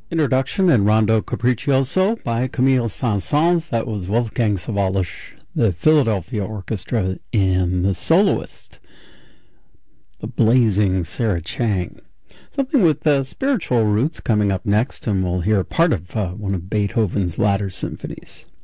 Introduction and Rondo Capriccioso by Camille Saint-Saëns. That was Wolfgang Sawallisch, the Philadelphia Orchestra, and the soloist, the blazing Sarah Chang. Something with spiritual roots coming up next, and we'll hear part of one of Beethoven's latter symphonies.